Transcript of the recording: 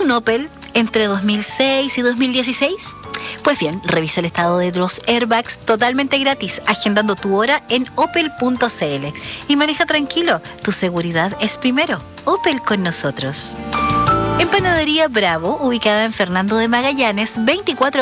un Opel entre 2006 y 2016? Pues bien, revisa el estado de los airbags totalmente gratis, agendando tu hora en opel.cl. Y maneja tranquilo, tu seguridad es primero. Opel con nosotros. En Panadería Bravo, ubicada en Fernando de Magallanes, 24